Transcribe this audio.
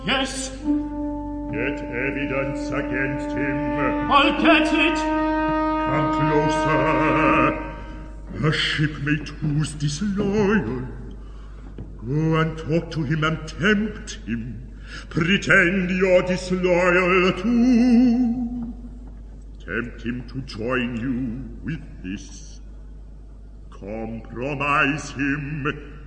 Yes. Get evidence against him. I'll get it. Come closer. A shipmate who's disloyal. Go and talk to him and tempt him. Pretend you're disloyal too. Tempt him to join you with this. Compromise him.